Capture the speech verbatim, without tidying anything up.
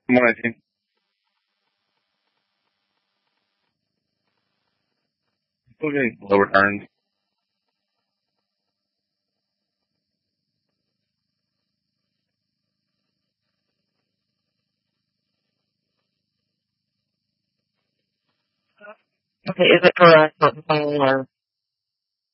one nineteen. Still getting low returns. Okay, is it for a certain phone or